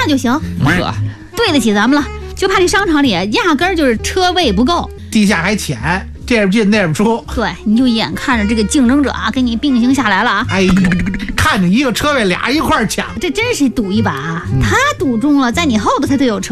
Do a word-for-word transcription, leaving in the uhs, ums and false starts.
那就行， 呵， 对得起咱们了。就怕这商场里压根儿就是车位不够， 地下还浅，这边进那边出。 对，你就眼看着这个竞争者啊给你并行下来了啊！ 哎呦，看着一个车位俩一块抢， 这真是赌一把啊！他赌中了，在你后头他就有车。